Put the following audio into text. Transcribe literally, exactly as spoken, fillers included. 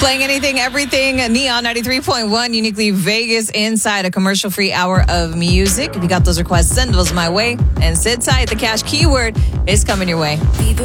Playing anything, everything, Neon ninety-three point one, uniquely Vegas inside a commercial-free hour of music. If you got those requests, send those my way. And sit tight, the cash keyword is coming your way.